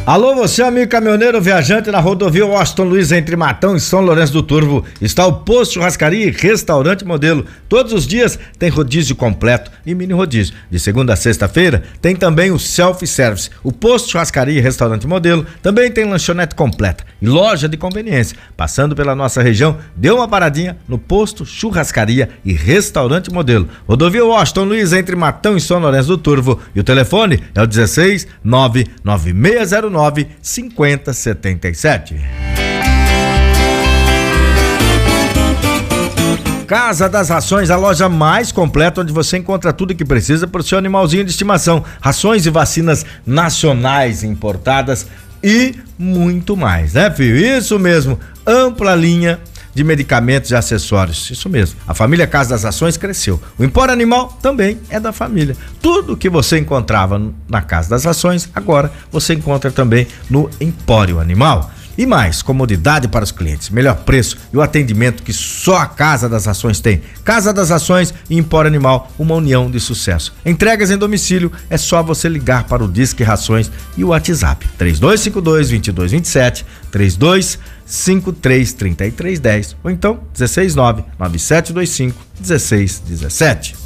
Alô, você amigo caminhoneiro viajante na rodovia Washington Luiz entre Matão e São Lourenço do Turvo. Está o Posto Churrascaria e Restaurante Modelo. Todos os dias tem rodízio completo e mini rodízio. De segunda a sexta-feira tem também o self-service. O Posto Churrascaria e Restaurante Modelo também tem lanchonete completa e loja de conveniência. Passando pela nossa região, dê uma paradinha no Posto Churrascaria e Restaurante Modelo. Rodovia Washington Luiz entre Matão e São Lourenço do Turvo. E o telefone é o 16 99609 5077. Casa das Rações, a loja mais completa onde você encontra tudo o que precisa para o seu animalzinho de estimação. Rações e vacinas nacionais importadas e muito mais, né, filho? Isso mesmo, ampla linha de medicamentos e acessórios, isso mesmo. A família Casa das Rações cresceu. O Empório Animal também é da família. Tudo que você encontrava na Casa das Rações, agora você encontra também no Empório Animal. E mais, comodidade para os clientes, melhor preço e o atendimento que só a Casa das Rações tem. Casa das Rações e Empório Animal, uma união de sucesso. Entregas em domicílio, é só você ligar para o Disque Rações e o WhatsApp 3252-2227, 3253-3310 ou então 169-9725-1617.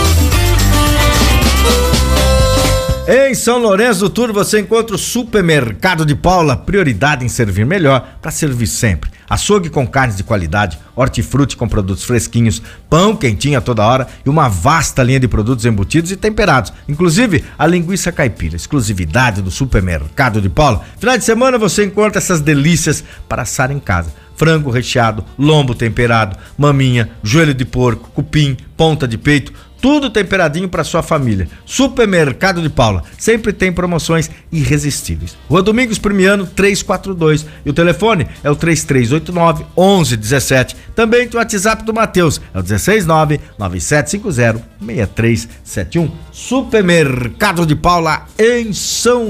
Em São Lourenço do Turvo você encontra o Supermercado de Paula, prioridade em servir melhor para servir sempre. Açougue com carnes de qualidade, hortifruti com produtos fresquinhos, pão quentinho a toda hora e uma vasta linha de produtos embutidos e temperados, inclusive a linguiça caipira, exclusividade do Supermercado de Paula. Final de semana você encontra essas delícias para assar em casa. Frango recheado, lombo temperado, maminha, joelho de porco, cupim, ponta de peito, tudo temperadinho para sua família. Supermercado de Paula, sempre tem promoções irresistíveis. Rua Domingos Primiano 342 e o telefone é o 3389-1117. Também tem o WhatsApp do Matheus, é o 169-9750-6371. Supermercado de Paula em São